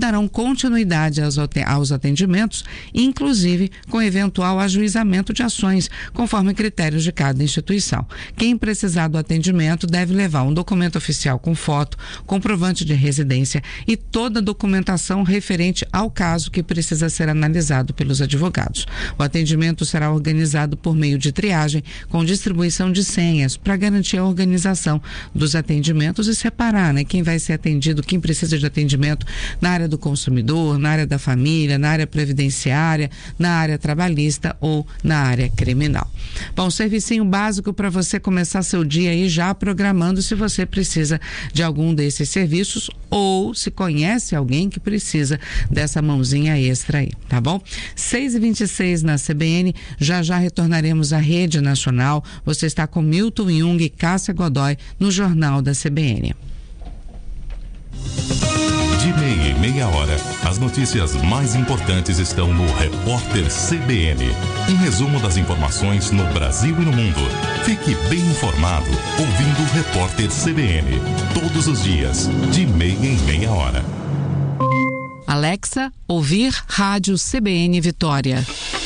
darão continuidade aos atendimentos, inclusive com eventual ajuizamento de ações, conforme critérios de cada instituição. Quem precisar do atendimento deve levar um documento oficial com foto, comprovante de residência e toda a documentação referente ao caso que precisa ser analisado pelos advogados. O atendimento será organizado por meio de triagem, com distribuição de senhas, para garantir a organização dos atendimentos e separar, quem vai ser atendido, quem precisa de atendimento na área do consumidor, na área da família, na área previdenciária, na área trabalhista ou na área criminal. Bom, servicinho básico para você começar seu dia aí já programando se você precisa de algum desses serviços ou se conhece alguém que precisa dessa mãozinha extra aí, tá bom? 6h26 na CBN, já retornaremos à Rede Nacional. Você está com Milton Jung e Cássia Godoy no Jornal da CBN. De meia em meia hora, as notícias mais importantes estão no Repórter CBN. Um resumo das informações no Brasil e no mundo. Fique bem informado ouvindo o Repórter CBN. Todos os dias, de meia em meia hora. Alexa, ouvir Rádio CBN Vitória.